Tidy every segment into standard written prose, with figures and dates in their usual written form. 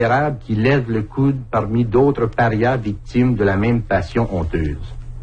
qui lève le coude parmi d'autres parias victimes de la même passion honteuse.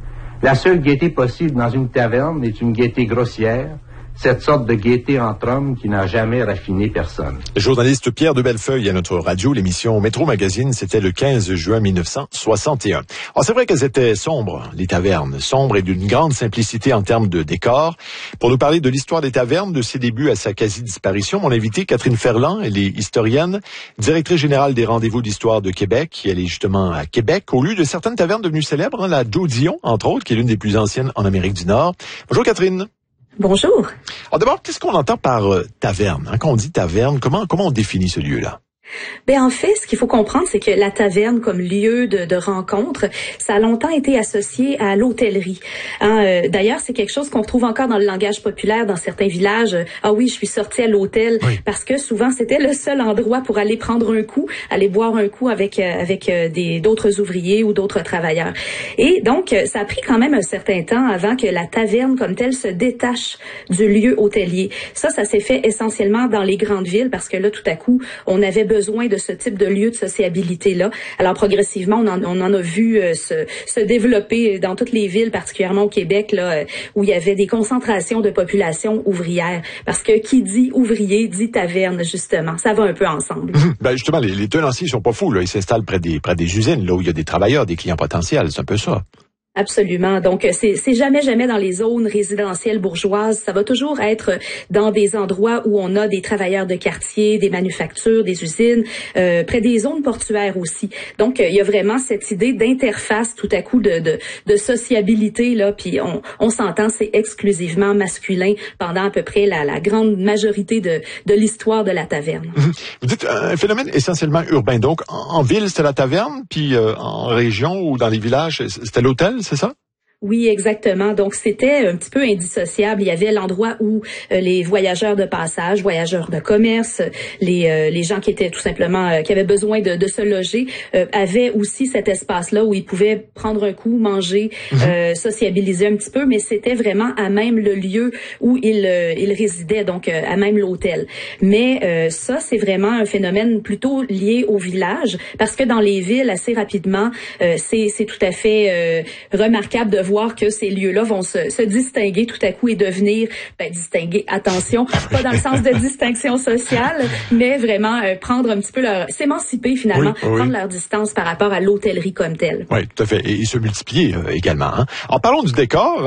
La seule gaieté possible dans une taverne est une gaieté grossière, cette sorte de gaieté entre hommes qui n'a jamais raffiné personne. Le journaliste Pierre de Bellefeuille à notre radio, l'émission Métro Magazine, c'était le 15 juin 1961. Alors, c'est vrai qu'elles étaient sombres, les tavernes, sombres et d'une grande simplicité en termes de décor. Pour nous parler de l'histoire des tavernes, de ses débuts à sa quasi-disparition, mon invité, Catherine Ferland, elle est historienne, directrice générale des Rendez-vous d'histoire de Québec. Elle est justement à Québec, au lieu de certaines tavernes devenues célèbres, la Joe Dion, entre autres, qui est l'une des plus anciennes en Amérique du Nord. Bonjour Catherine. Bonjour. Alors d'abord, qu'est-ce qu'on entend par taverne? Quand on dit taverne, comment on définit ce lieu-là? Ben en fait, ce qu'il faut comprendre, c'est que la taverne comme lieu de rencontre, ça a longtemps été associé à l'hôtellerie. D'ailleurs, c'est quelque chose qu'on retrouve encore dans le langage populaire dans certains villages. Ah oui, je suis sortie à l'hôtel, oui. Parce que souvent c'était le seul endroit pour aller prendre un coup, aller boire un coup avec d'autres ouvriers ou d'autres travailleurs. Et donc, ça a pris quand même un certain temps avant que la taverne comme telle se détache du lieu hôtelier. Ça s'est fait essentiellement dans les grandes villes parce que là, tout à coup, on avait besoin de ce type de lieu de sociabilité-là. Alors, progressivement, on en a vu se développer dans toutes les villes, particulièrement au Québec, là, où il y avait des concentrations de population ouvrière. Parce que qui dit ouvrier, dit taverne, justement. Ça va un peu ensemble. Ben justement, les tenanciers sont pas fous, là. Ils s'installent près des usines, là où il y a des travailleurs, des clients potentiels. C'est un peu ça. Absolument. Donc, c'est jamais dans les zones résidentielles bourgeoises. Ça va toujours être dans des endroits où on a des travailleurs de quartier, des manufactures, des usines, près des zones portuaires aussi. Donc, il y a vraiment cette idée d'interface tout à coup de sociabilité, là. Puis, on s'entend, c'est exclusivement masculin pendant à peu près la grande majorité de l'histoire de la taverne. Vous dites un phénomène essentiellement urbain. Donc, en ville, c'était la taverne, puis en région ou dans les villages, c'était l'hôtel, c'est ça? Oui, exactement. Donc, c'était un petit peu indissociable. Il y avait l'endroit où les voyageurs de passage, voyageurs de commerce, les gens qui étaient tout simplement, qui avaient besoin de se loger, avaient aussi cet espace-là où ils pouvaient prendre un coup, manger, sociabiliser un petit peu, mais c'était vraiment à même le lieu où ils résidaient, donc à même l'hôtel. Mais ça, c'est vraiment un phénomène plutôt lié au village, parce que dans les villes, assez rapidement, c'est tout à fait remarquable de voir que ces lieux-là vont se distinguer tout à coup et devenir, distinguer, attention, pas dans le sens de distinction sociale, mais vraiment prendre un petit peu s'émanciper finalement, prendre leur distance par rapport à l'hôtellerie comme telle. Oui, tout à fait. Et se multiplier également. Hein. En parlons du décor,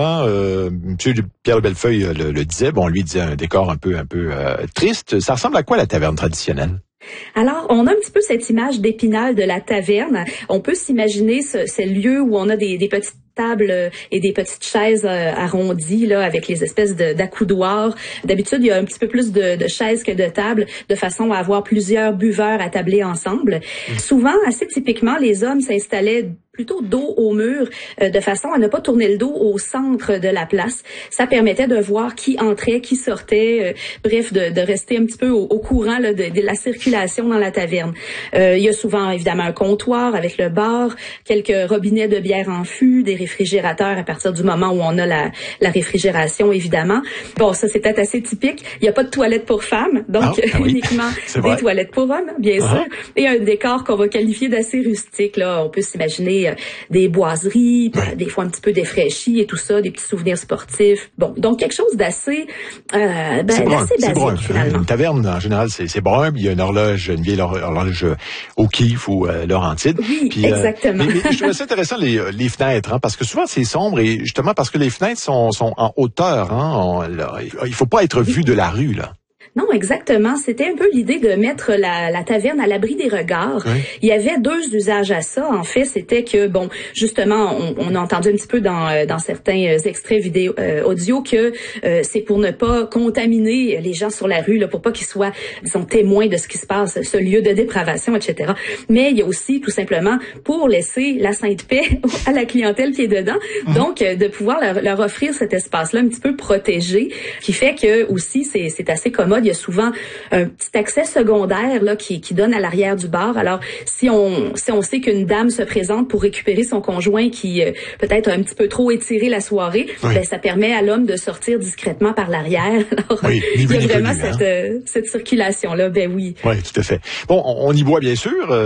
M. Pierre de Bellefeuille le disait, lui disait un décor un peu triste. Ça ressemble à quoi la taverne traditionnelle? Alors, on a un petit peu cette image d'Épinal de la taverne. On peut s'imaginer ces lieux où on a des petites tables et des petites chaises arrondies là avec les espèces d'accoudoirs. D'habitude, il y a un petit peu plus de chaises que de tables, de façon à avoir plusieurs buveurs attablés ensemble. Souvent, assez typiquement, les hommes s'installaient plutôt dos au mur, de façon à ne pas tourner le dos au centre de la place. Ça permettait de voir qui entrait, qui sortait, bref, de rester un petit peu au courant là, de la circulation dans la taverne. Il y a souvent, évidemment, un comptoir avec le bar, quelques robinets de bière en fût, des réfrigérateurs à partir du moment où on a la réfrigération, évidemment. Bon, ça, c'est peut-être assez typique. Il n'y a pas de toilettes pour femmes, donc uniquement des toilettes pour hommes, bien sûr. Et un décor qu'on va qualifier d'assez rustique. Là, on peut s'imaginer des boiseries, des fois un petit peu défraîchies et tout ça, des petits souvenirs sportifs. Bon, donc quelque chose d'assez basique finalement. Une taverne, en général, c'est brun. Il y a une vieille horloge O'Keeffe ou Laurentide. Oui, puis, exactement. Mais je trouvais ça intéressant, les fenêtres, parce que souvent c'est sombre et justement parce que les fenêtres sont en hauteur. Il faut pas être vu de la rue, là. Non, exactement. C'était un peu l'idée de mettre la taverne à l'abri des regards. Oui. Il y avait deux usages à ça. En fait, c'était que, justement, on a entendu un petit peu dans certains extraits vidéo audio que c'est pour ne pas contaminer les gens sur la rue, là, pour pas qu'ils soient, disons, témoins de ce qui se passe, ce lieu de dépravation, etc. Mais il y a aussi, tout simplement, pour laisser la sainte paix à la clientèle qui est dedans. Donc, de pouvoir leur offrir cet espace-là un petit peu protégé, qui fait que, aussi, c'est assez commode. Il y a souvent un petit accès secondaire là qui donne à l'arrière du bar. Alors, si on sait qu'une dame se présente pour récupérer son conjoint qui peut-être a un petit peu trop étiré la soirée, ça permet à l'homme de sortir discrètement par l'arrière. Alors, il y a vraiment cette circulation-là. Oui. Oui, tout à fait. Bon, on y boit bien sûr.